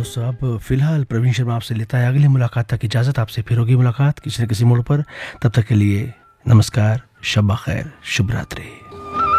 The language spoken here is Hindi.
दोस्तों, अब फिलहाल प्रवीण शर्मा आपसे लेता है अगली मुलाकात तक इजाज़त। आपसे फिर होगी मुलाकात किसी न किसी मोड़ पर। तब तक के लिए नमस्कार, शब खैर, शुभ रात्रि।